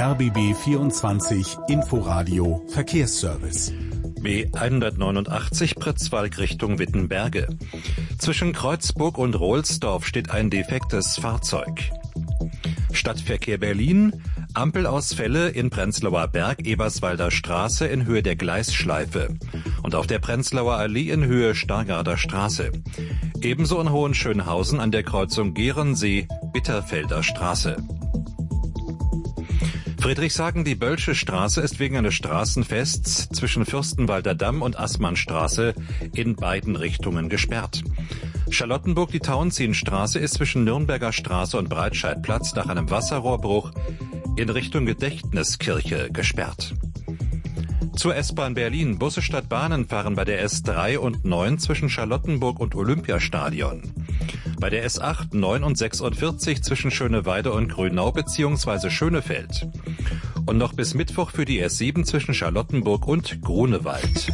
RBB 24 Inforadio Verkehrsservice. B189 Pritzwalk Richtung Wittenberge. Zwischen Kreuzburg und Rohlsdorf steht ein defektes Fahrzeug. Stadtverkehr Berlin. Ampelausfälle in Prenzlauer Berg, Eberswalder Straße in Höhe der Gleisschleife und auf der Prenzlauer Allee in Höhe Stargarder Straße. Ebenso in Hohenschönhausen an der Kreuzung Gerensee, Bitterfelder Straße. Friedrichshagen, die Bölsche Straße ist wegen eines Straßenfests zwischen Fürstenwalder Damm und Assmannstraße in beiden Richtungen gesperrt. Charlottenburg, die Tauentzienstraße ist zwischen Nürnberger Straße und Breitscheidplatz nach einem Wasserrohrbruch in Richtung Gedächtniskirche gesperrt. Zur S-Bahn Berlin. Busse statt Bahnen fahren bei der S3 und 9 zwischen Charlottenburg und Olympiastadion. Bei der S8, 9 und 46 zwischen Schöneweide und Grünau bzw. Schönefeld. Und noch bis Mittwoch für die S7 zwischen Charlottenburg und Grunewald.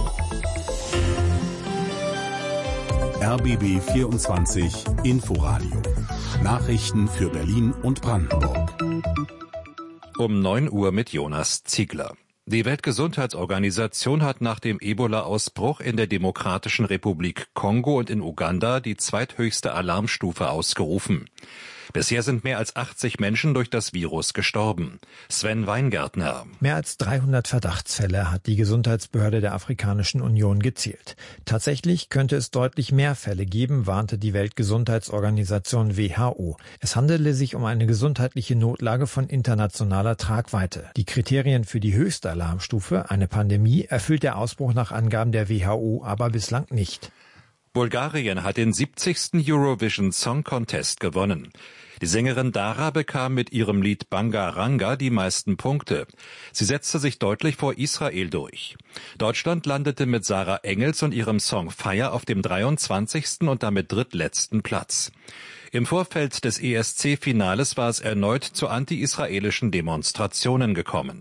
RBB 24 Inforadio. Nachrichten für Berlin und Brandenburg. Um 9 Uhr mit Jonas Ziegler. Die Weltgesundheitsorganisation hat nach dem Ebola-Ausbruch in der Demokratischen Republik Kongo und in Uganda die zweithöchste Alarmstufe ausgerufen. Bisher sind mehr als 80 Menschen durch das Virus gestorben. Sven Weingärtner. Mehr als 300 Verdachtsfälle hat die Gesundheitsbehörde der Afrikanischen Union gezählt. Tatsächlich könnte es deutlich mehr Fälle geben, warnte die Weltgesundheitsorganisation WHO. Es handele sich um eine gesundheitliche Notlage von internationaler Tragweite. Die Kriterien für die höchste Alarmstufe, eine Pandemie, erfüllt der Ausbruch nach Angaben der WHO aber bislang nicht. Bulgarien hat den 70. Eurovision Song Contest gewonnen. Die Sängerin Dara bekam mit ihrem Lied Banga Ranga die meisten Punkte. Sie setzte sich deutlich vor Israel durch. Deutschland landete mit Sarah Engels und ihrem Song Fire auf dem 23. und damit drittletzten Platz. Im Vorfeld des ESC-Finales war es erneut zu anti-israelischen Demonstrationen gekommen.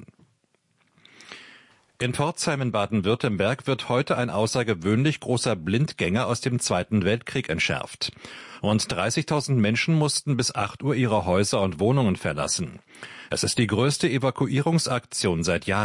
In Pforzheim in Baden-Württemberg wird heute ein außergewöhnlich großer Blindgänger aus dem Zweiten Weltkrieg entschärft. Rund 30.000 Menschen mussten bis 8 Uhr ihre Häuser und Wohnungen verlassen. Es ist die größte Evakuierungsaktion seit Jahren.